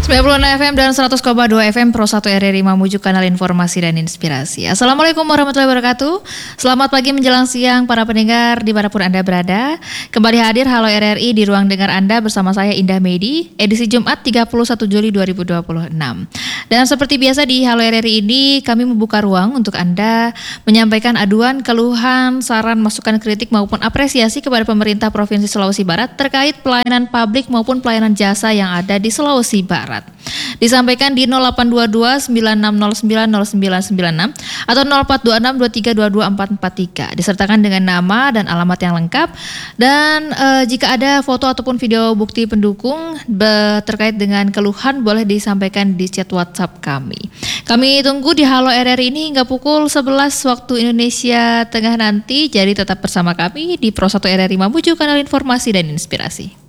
96 FM dan 100,2 FM Pro 1 RRI Mamuju, kanal informasi dan inspirasi. Assalamualaikum warahmatullahi wabarakatuh. Selamat pagi menjelang siang para pendengar dimanapun Anda berada. Kembali hadir Halo RRI di ruang dengar Anda bersama saya Indah Medi, edisi Jumat 31 Juli 2026. Dan seperti biasa di Halo RRI ini kami membuka ruang untuk Anda menyampaikan aduan, keluhan, saran, masukan, kritik maupun apresiasi kepada pemerintah Provinsi Sulawesi Barat terkait pelayanan publik maupun pelayanan jasa yang ada di Sulawesi Barat. Disampaikan di 0822 9609 0996 atau 0426 2322 443 disertakan dengan nama dan alamat yang lengkap, dan jika ada foto ataupun video bukti pendukung terkait dengan keluhan boleh disampaikan di chat WhatsApp kami. Kami tunggu di Halo RRI ini hingga pukul 11 waktu Indonesia Tengah nanti, jadi tetap bersama kami di Pro 1 RRI Mamuju, kanal informasi dan inspirasi.